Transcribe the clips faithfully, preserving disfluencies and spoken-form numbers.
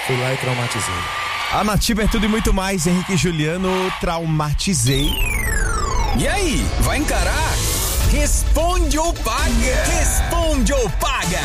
Fui lá e traumatizei. A Nativa é tudo e muito mais. Henrique e Juliano, traumatizei. E aí, vai encarar? Responde ou paga? Responde ou paga?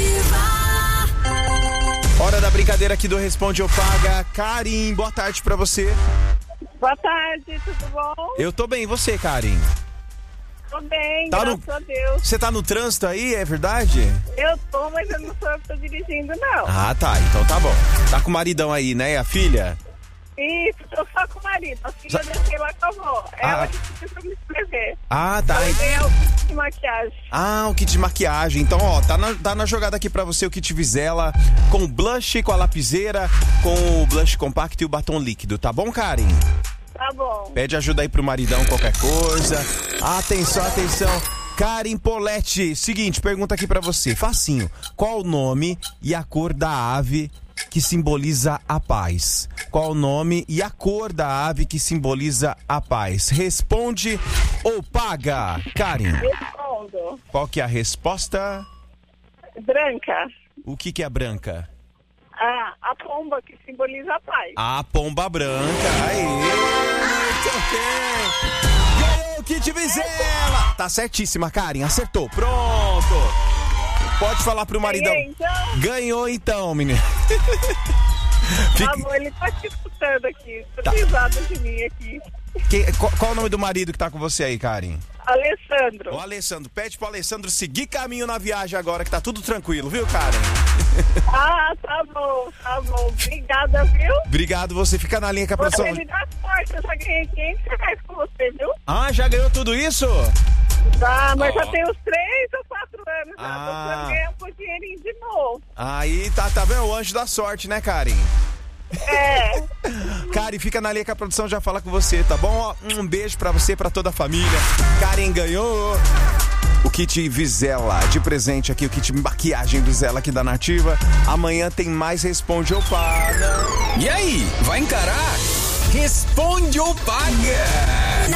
Hora da brincadeira aqui do Responde ou Paga. Karim, boa tarde pra você. Boa tarde, tudo bom? Eu tô bem, e você, Karim? Tô bem, Tá graças no... a Deus. Você tá no trânsito aí, é verdade? Eu tô, mas eu não sou eu que tô dirigindo, não. Ah, tá, então tá bom. Tá com o maridão aí, né, a filha? Isso, tô só com o marido. A filha Sa- deixei lá com a avó. Ela Ah. que pediu pra me escrever. Ah, tá. Eu ganhei o kit de maquiagem. Ah, o kit de maquiagem. Então, ó, tá na, tá na jogada aqui pra você o kit Vizela com blush, com a lapiseira, com o blush compacto e o batom líquido, tá bom, Karim? Tá bom. Pede ajuda aí pro maridão, qualquer coisa. Atenção, atenção. Karim Poletti, seguinte, pergunta aqui pra você, facinho. Qual o nome e a cor da ave que simboliza a paz? Qual o nome e a cor da ave que simboliza a paz? Responde ou paga, Karim? Respondo. Qual que é a resposta? Branca. O que que é branca? Ah, a pomba que simboliza a paz. A pomba branca. Aí, muito bem. Ganhou o kit Vizela. Tá certíssima, Karim, acertou. Pronto. Pode falar pro maridão. Ganhei, então? Ganhou então, menino. Fique... Tá bom, ele tá te escutando aqui. Tô Tá. risada de mim aqui. Quem- qual, qual o nome do marido que tá com você aí, Karim? Alessandro. O Alessandro. Pede pro Alessandro seguir caminho na viagem agora, que tá tudo tranquilo, viu, Karim? Ah, tá bom, tá bom. Obrigada, viu? Obrigado, você fica na linha com a produção. Você me dá sorte, eu já ganhei quinhentos reais com você, viu? Ah, já ganhou tudo isso? Tá, mas Ó. já tem uns três ou quatro anos. Já Ah. tô precisando ganhar um dinheirinho de novo. Aí, tá, tá vendo? O anjo da sorte, né, Karim? É. Karim, fica na linha que a produção já fala com você, tá bom? Ó, um beijo pra você e pra toda a família. Karim ganhou o kit Vizela de presente aqui, o kit maquiagem Vizela aqui da Nativa. Amanhã tem mais Responde ou Paga. E aí, vai encarar? Responde ou paga?